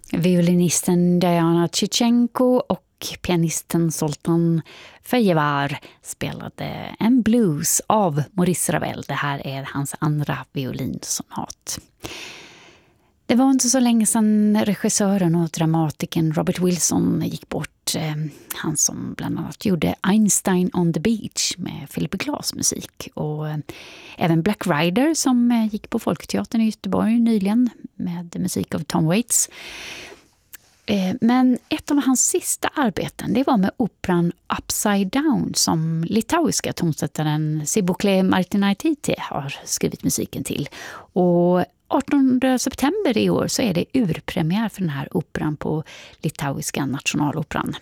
Violinisten Diana Tchichenko och pianisten Zoltan Fejevar spelade en blues av Maurice Ravel. Det här är hans andra violinsonat. Det var inte så länge sedan regissören och dramatikern Robert Wilson gick bort. Han som bland annat gjorde Einstein on the Beach med Philip Glass musik. Och även Black Rider som gick på Folkteatern i Göteborg nyligen med musik av Tom Waits. Men ett av hans sista arbeten, det var med operan Upside Down som litauiska tonsättaren Sibukle Martinaitite har skrivit musiken till. Och 18 september i år så är det urpremiär för den här operan på litauiska nationaloperan.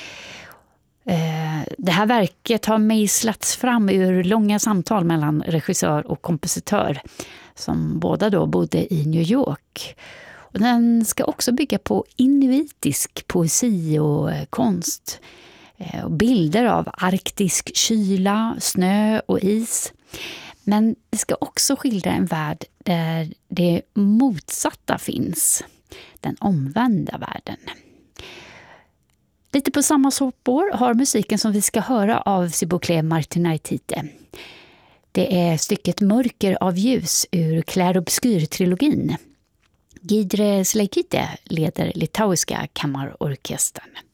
Det här verket har mejslats fram ur långa samtal mellan regissör och kompositör som båda då bodde i New York. Och den ska också bygga på inuitisk poesi och konst. Och bilder av arktisk kyla, snö och is. Men det ska också skildra en värld där det motsatta finns. Den omvända världen. Lite på samma spår har musiken som vi ska höra av Sibukle Martinaitite. Det är stycket Mörker av ljus ur Clair Obscur-trilogin. Giedre Sleikite leder litauiska kammarorkestern.